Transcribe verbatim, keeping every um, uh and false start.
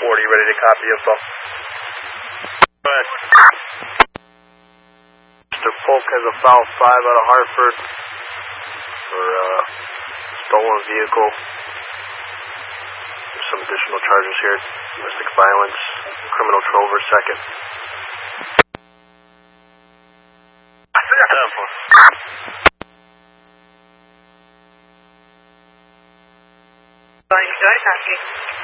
forty, ready to copy info. Go ahead. Mister Polk has a foul five out of Hartford for uh, stolen vehicle. There's some additional charges here. Domestic violence, criminal trover second. Going to copy.